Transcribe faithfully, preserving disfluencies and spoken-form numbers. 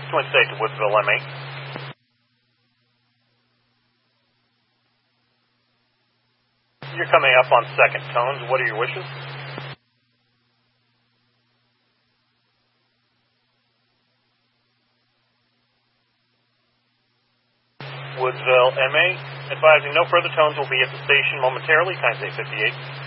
Twin State to Woodsville, M eight. You're coming up on second tones. What are your wishes? Woodsville, M eight. Advising no further tones will be at the station momentarily. Times eight fifty-eight.